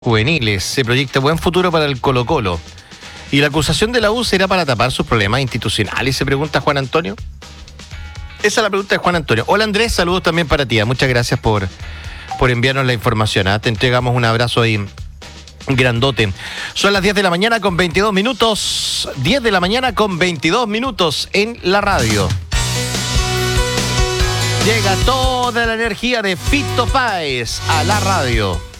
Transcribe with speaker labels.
Speaker 1: juveniles. Se proyecta buen futuro para el Colo-Colo. ¿Y la acusación de la U será para tapar sus problemas institucionales? Se pregunta Juan Antonio. Esa es la pregunta de Juan Antonio. Hola Andrés, saludos también para ti. Muchas gracias por enviarnos la información. Te entregamos un abrazo ahí grandote. Son las 10 de la mañana con 22 minutos. 10 de la mañana con 22 minutos en la radio. Llega toda la energía de Fito Páez a la radio.